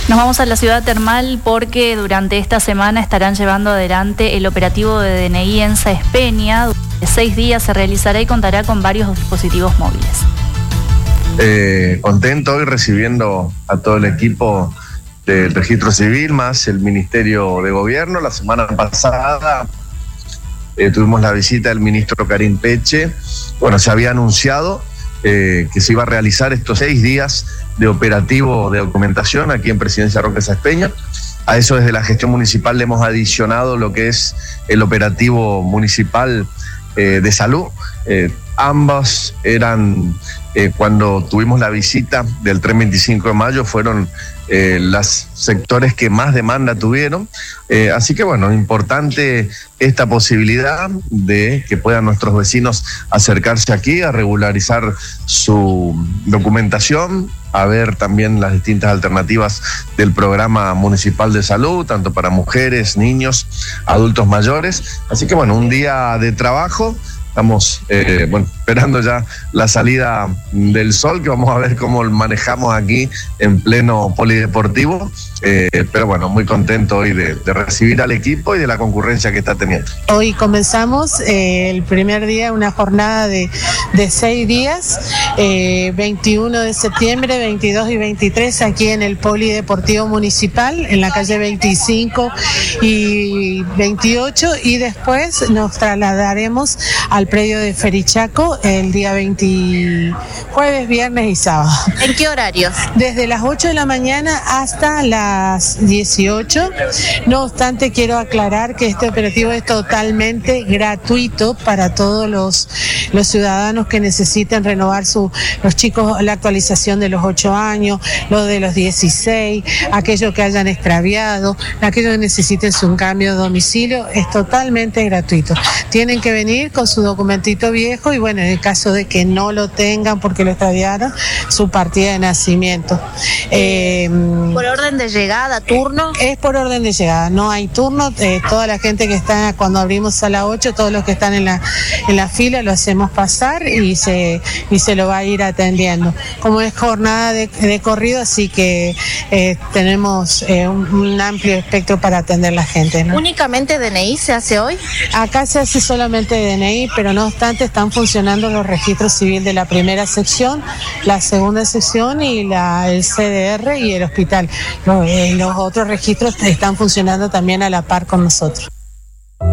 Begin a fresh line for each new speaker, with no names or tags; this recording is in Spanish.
Nos vamos a la ciudad termal porque durante esta semana estarán llevando adelante el operativo de DNI en Sáenz Peña. Durante 6 días se realizará y contará con varios dispositivos móviles.
Contento hoy recibiendo a todo el equipo del Registro Civil más el Ministerio de Gobierno. La semana pasada tuvimos la visita del ministro Karim Peche. Bueno, se había anunciado que se iba a realizar estos 6 días de operativo de documentación aquí en Presidencia Roque Sáenz Peña. A eso desde la gestión municipal le hemos adicionado lo que es el operativo municipal de salud. Ambas eran, cuando tuvimos la visita del tren 25 de mayo, fueron los sectores que más demanda tuvieron. Así que bueno, importante esta posibilidad de que puedan nuestros vecinos acercarse aquí a regularizar su documentación, a ver también las distintas alternativas del programa municipal de salud, tanto para mujeres, niños, adultos mayores. Así que bueno, un día de trabajo. Estamos esperando ya la salida del sol, que vamos a ver cómo manejamos aquí en pleno polideportivo. Pero bueno, muy contento hoy de recibir al equipo y de la concurrencia que está teniendo.
Hoy comenzamos el primer día, una jornada de 6 días, 21 de septiembre, 22 y 23, aquí en el polideportivo municipal, en la calle 25 y 28, y después nos trasladaremos al predio de Ferichaco el día jueves, viernes y sábado.
¿En qué horarios?
Desde las 8 de la mañana hasta las 18. No obstante, quiero aclarar que este operativo es totalmente gratuito para todos los ciudadanos que necesiten renovar los chicos, la actualización de los 8 años, los de los 16, aquellos que hayan extraviado, aquellos que necesiten un cambio de domicilio, es totalmente gratuito. Tienen que venir con su documentito viejo y bueno, en el caso de que no lo tengan porque lo extraviaron, su partida de nacimiento.
¿Por orden de llegada, turno?
Es por orden de llegada, no hay turno. Toda la gente que está, cuando abrimos a las 8, todos los que están en la fila lo hacemos pasar y se lo va a ir atendiendo. Como es jornada de corrido, así que tenemos un amplio espectro para atender a la gente, ¿no?
¿Únicamente DNI se hace hoy?
Acá se hace solamente DNI, pero no obstante están funcionando los registros civiles de la primera sección, la segunda sección y el CDR y el hospital. Los otros registros están funcionando también a la par con nosotros.